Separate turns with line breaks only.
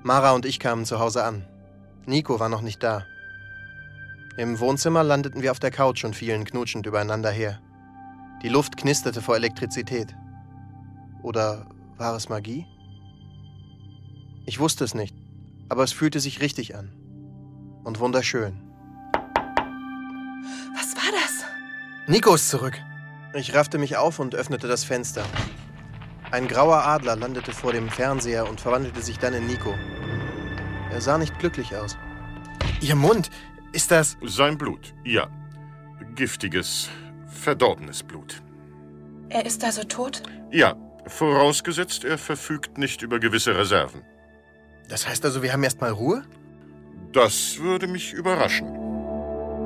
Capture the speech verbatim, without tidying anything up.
Mara und ich kamen zu Hause an. Nico war noch nicht da. Im Wohnzimmer landeten wir auf der Couch und fielen knutschend übereinander her. Die Luft knisterte vor Elektrizität. Oder war es Magie? Ich wusste es nicht, aber es fühlte sich richtig an. Und wunderschön.
Was war das?
Nico ist zurück. Ich raffte mich auf und öffnete das Fenster. Ein grauer Adler landete vor dem Fernseher und verwandelte sich dann in Nico. Er sah nicht glücklich aus. Ihr Mund, ist das...
Sein Blut, ja. Giftiges, verdorbenes Blut.
Er ist also tot?
Ja, vorausgesetzt, er verfügt nicht über gewisse Reserven.
Das heißt also, wir haben erst mal Ruhe?
Das würde mich überraschen.